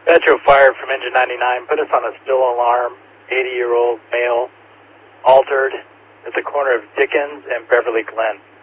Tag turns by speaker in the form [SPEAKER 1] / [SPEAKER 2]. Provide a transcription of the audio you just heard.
[SPEAKER 1] Metro Fire from Engine 99. Put us on a spill alarm. 80-year-old male, altered at the corner of Dickens and Beverly Glen.